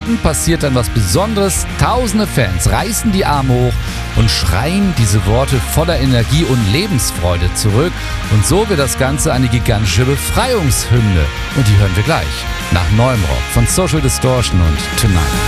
Sekunden passiert dann was Besonderes. Tausende Fans reißen die Arme hoch und schreien diese Worte voller Energie und Lebensfreude zurück. Und so wird das Ganze eine gigantische Befreiungshymne. Und die hören wir gleich nach neuem Rock von Social Distortion und Tonight.